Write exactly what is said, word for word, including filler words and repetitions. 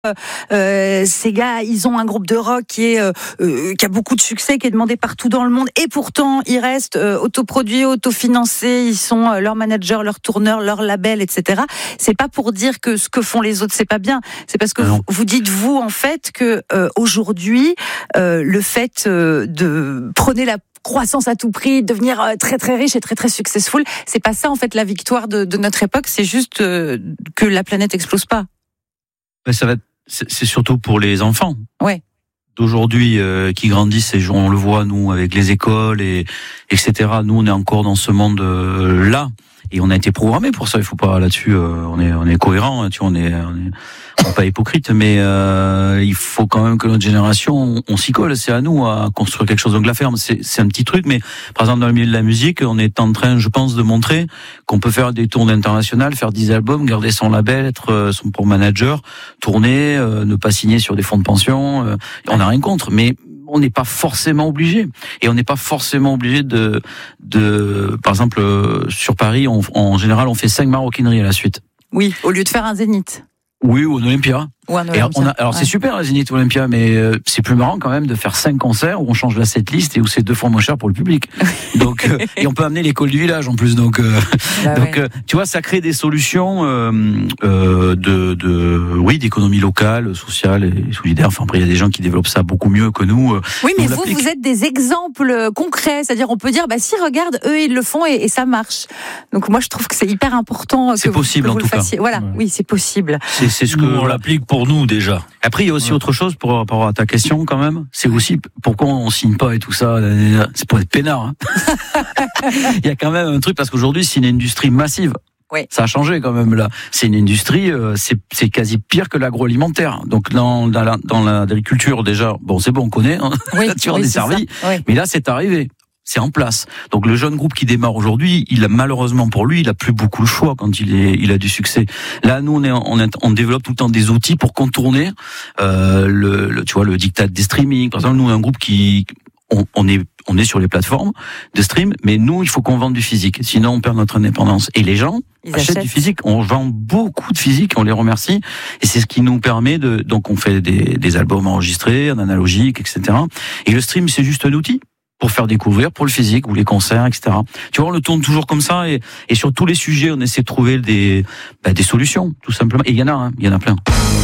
Euh, ces gars, ils ont un groupe de rock qui est euh, euh, qui a beaucoup de succès, qui est demandé partout dans le monde, et pourtant ils restent euh, autoproduits, autofinancés. Ils sont euh, leurs managers, leurs tourneurs, leurs labels, et cetera. C'est pas pour dire que ce que font les autres c'est pas bien. C'est parce que vous, vous dites vous en fait que euh, aujourd'hui euh, le fait euh, de prenez la croissance à tout prix, devenir très très riche et très très successful, c'est pas ça en fait la victoire de, de notre époque. C'est juste euh, que la planète explose pas. Mais ça va être C'est surtout pour les enfants ouais. d'aujourd'hui euh, qui grandissent, et on le voit nous avec les écoles et etc. Nous on est encore dans ce monde euh, là et on a été programmé pour ça. Il faut pas là-dessus, euh, on est on est cohérent, tu vois, on est on est, on est pas hypocrite, mais euh, il faut quand même que notre génération on, on s'y colle. C'est à nous à construire quelque chose. Donc la ferme, c'est c'est un petit truc, mais par exemple dans le milieu de la musique, on est en train, je pense, de montrer qu'on peut faire des tournées internationales, faire dix albums, garder son label, être euh, son propre manager, tourner, euh, ne pas signer sur des fonds de pension. Euh, on n'a rien contre, mais on n'est pas forcément obligé, et on n'est pas forcément obligé de, de, par exemple, euh, sur Paris, on, en général, on fait cinq maroquineries à la suite. Oui, au lieu de faire un Zénith. Oui, ou un Olympia. Ou un Olympia. Et on a, alors ouais. C'est super la Zénith ou Olympia, mais euh, c'est plus marrant quand même de faire cinq concerts où on change la setlist et où c'est deux fois moins cher pour le public. Donc euh, et on peut amener l'école du village en plus. Donc euh, bah donc ouais. euh, tu vois, ça crée des solutions euh, euh, de de oui d'économie locale, sociale et solidaire. Enfin après il y a des gens qui développent ça beaucoup mieux que nous. Euh, oui, mais nous vous vous êtes des exemples concrets, c'est-à-dire on peut dire bah si regarde eux ils le font et, et ça marche. Donc moi je trouve que c'est hyper important. C'est que possible vous, que en vous tout le fassiez. cas. Voilà, ouais. Oui c'est possible. C'est c'est ce que nous, on l'applique pour nous déjà. Après, il y a aussi ouais. autre chose pour rapport à ta question quand même. C'est aussi pourquoi on signe pas et tout ça. C'est pour être peinard. Hein. Il y a quand même un truc parce qu'aujourd'hui, c'est une industrie massive. Oui. Ça a changé quand même là. C'est une industrie, euh, c'est, c'est quasi pire que l'agroalimentaire. Donc dans, dans, la, dans l'agriculture déjà, bon c'est bon, on connaît. Hein. Oui, tu vois, oui, on est servi. Oui. Mais là, c'est arrivé. C'est en place. Donc le jeune groupe qui démarre aujourd'hui, il a malheureusement pour lui, il a plus beaucoup le choix quand il est, il a du succès. Là, nous, on est, on, est, on développe tout le temps des outils pour contourner euh, le, le, tu vois, le diktat des streaming. Par exemple, nous, on est un groupe qui, on, on est, on est sur les plateformes de stream, mais nous, il faut qu'on vende du physique. Sinon, on perd notre indépendance. Et les gens Ils achètent, achètent du physique. On vend beaucoup de physique. On les remercie. Et c'est ce qui nous permet de, donc, on fait des, des albums enregistrés, en analogique, et cetera. Et le stream, c'est juste un outil pour faire découvrir, pour le physique ou les concerts, et cetera. Tu vois, on le tourne toujours comme ça, et, et sur tous les sujets, on essaie de trouver des, bah, des solutions, tout simplement. Et il y en a, hein, il y en a plein.